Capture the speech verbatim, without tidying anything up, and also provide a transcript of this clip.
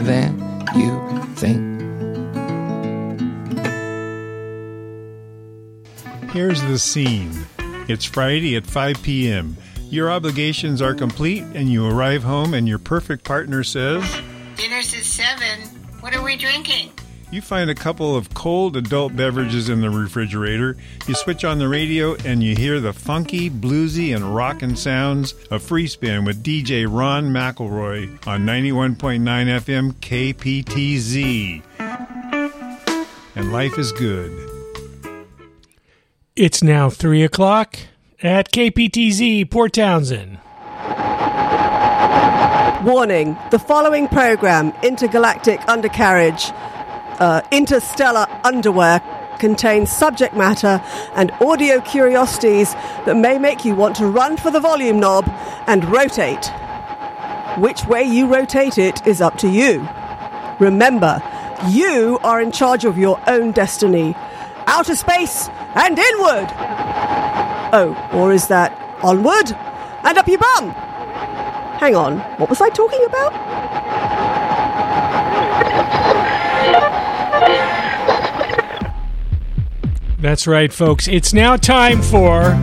than you think. Here's the scene. It's Friday at five p.m. Your obligations are complete, and you arrive home, and your perfect partner says, "Dinner's at seven. What are we drinking?" You find a couple of cold adult beverages in the refrigerator. You switch on the radio, and you hear the funky, bluesy, and rockin' sounds of Free Spin with D J Ron McElroy on ninety-one point nine F M K P T Z. And life is good. It's now three o'clock at K P T Z, Port Townsend. Warning, the following program, Intergalactic Undercarriage, uh, Interstellar Underwear, contains subject matter and audio curiosities that may make you want to run for the volume knob and rotate. Which way you rotate it is up to you. Remember, you are in charge of your own destiny. Outer space and inward! Oh, or is that onward and up your bum? Hang on, what was I talking about? That's right, folks. It's now time for